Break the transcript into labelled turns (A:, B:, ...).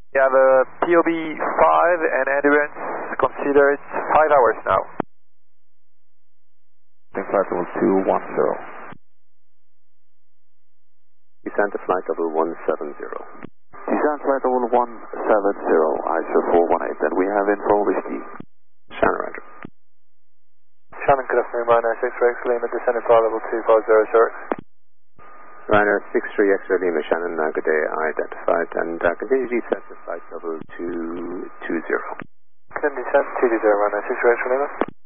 A: You have a POB 5 and endurance considered 5 hours now.
B: Flight level 210.
C: Descent to flight level 170.
D: Descent flight level 170, ISO 418, and we have info whiskey.
C: Shannon, roger.
A: Shannon, good afternoon, Ryanair 6-3 X Lima, descending flight level 250, sir.
C: Ryanair 6-3 X-ray Lima, Shannon, good day, identified, and continue to descend to flight level 220.
A: Can descend 220, Ryanair 6-3 X Lima.